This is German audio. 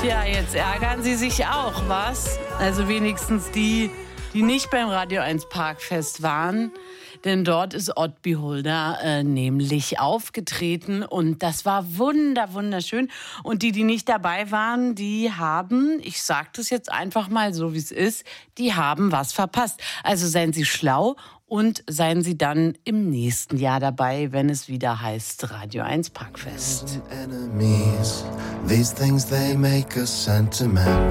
Tja, jetzt ärgern Sie sich auch, was? Also wenigstens die nicht beim Radio 1 Parkfest waren. Denn dort ist Odd Beholder nämlich aufgetreten und das war wunderschön. Und die nicht dabei waren, die haben, ich sage das jetzt einfach mal so, wie es ist, die haben was verpasst. Also seien Sie schlau und seien Sie dann im nächsten Jahr dabei, wenn es wieder heißt Radio 1 Parkfest. Enemies, these things they make us sentimental.